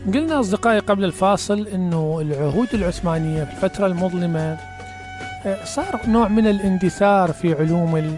قلنا أصدقائي قبل الفاصل أنه العهود العثمانية في الفترة المظلمة صار نوع من الاندثار في علوم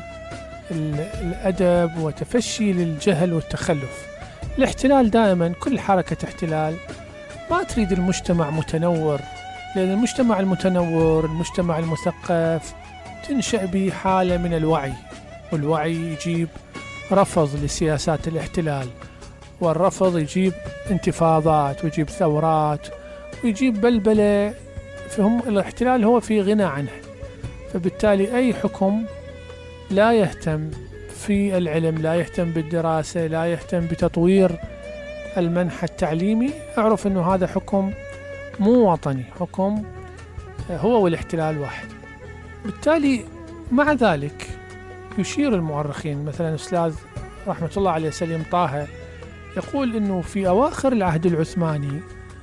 الأدب وتفشي للجهل والتخلف. الاحتلال دائما كل حركة احتلال ما تريد المجتمع متنور، لأن المجتمع المتنور المجتمع المثقف تنشأ به حالة من الوعي، والوعي يجيب رفض لسياسات الاحتلال، والرفض يجيب انتفاضات ويجيب ثورات ويجيب بلبلة. فهم الاحتلال هو في غنى عنه، فبالتالي أي حكم لا يهتم في العلم، لا يهتم بالدراسة، لا يهتم بتطوير المنحى التعليمي، أعرف أنه هذا حكم مو وطني، حكم هو والاحتلال واحد. بالتالي مع ذلك يشير المؤرخين، مثلا أستاذ رحمة الله عليه سليم طه يقول أنه في أواخر العهد العثماني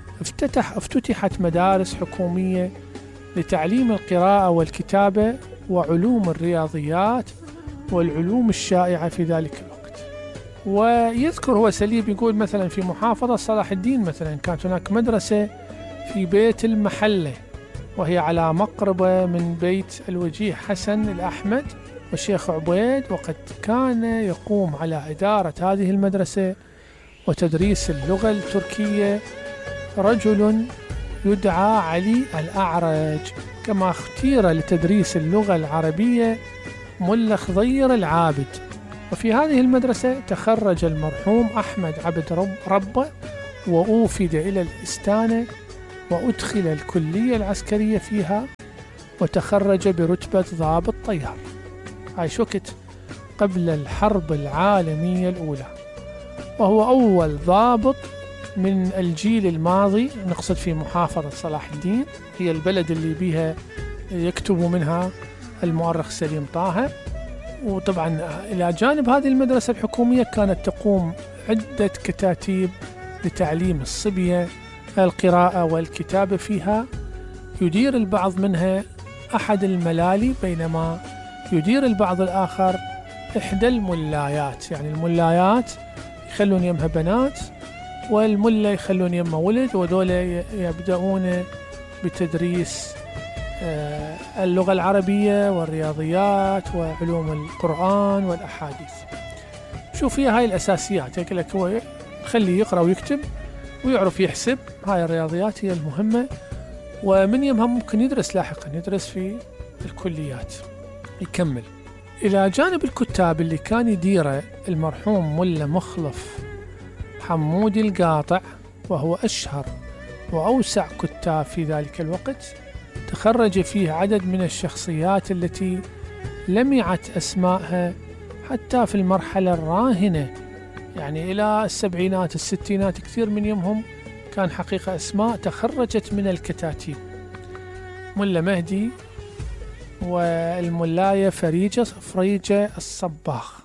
افتتحت مدارس حكومية لتعليم القراءة والكتابة وعلوم الرياضيات والعلوم الشائعة في ذلك الوقت. ويذكر هو سليم يقول مثلا في محافظة صلاح الدين مثلا كانت هناك مدرسة في بيت المحلة، وهي على مقربة من بيت الوجيه حسن الأحمد والشيخ عبيد، وقد كان يقوم على إدارة هذه المدرسة وتدريس اللغة التركية رجل يدعى علي الأعرج، كما اختير لتدريس اللغة العربية ملا خضير العابد. وفي هذه المدرسة تخرج المرحوم أحمد عبد ربه وأوفد إلى الإستانة وأدخل الكلية العسكرية فيها، وتخرج برتبة ضابط طيار. هاي شوكت قبل الحرب العالمية الأولى، وهو أول ضابط من الجيل الماضي، نقصد في محافظة صلاح الدين، هي البلد اللي بيها يكتب منها المؤرخ سليم طه. وطبعا إلى جانب هذه المدرسة الحكومية كانت تقوم عدة كتاتيب لتعليم الصبية القراءة والكتابة فيها، يدير البعض منها أحد الملالي، بينما يدير البعض الآخر إحدى الملايات. يعني الملايات يخلون يمها بنات والملا يخلون يمها ولد، وذول يبدأون بتدريس اللغة العربية والرياضيات وعلوم القرآن والأحاديث. شوف فيها هاي الأساسيات، يقول لك هو خليه يقرأ ويكتب ويعرف يحسب، هاي الرياضيات هي المهمة، ومن يمها ممكن يدرس لاحقا، يدرس في الكليات يكمل. إلى جانب الكتاب اللي كان يديره المرحوم ملا مخلف حمودي القاطع، وهو أشهر وأوسع كتاب في ذلك الوقت، تخرج فيه عدد من الشخصيات التي لمعت أسماءها حتى في المرحلة الراهنة، يعني إلى السبعينات الستينات، كثير من يومهم كان حقيقة أسماء تخرجت من الكتاتيب. ملا مهدي والملاية فريجة الصباغ.